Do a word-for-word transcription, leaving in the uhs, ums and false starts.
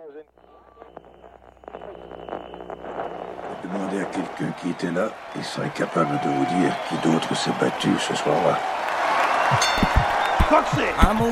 Demandez à quelqu'un qui était là, il serait capable de vous dire qui d'autre s'est battu ce soir-là. I'm a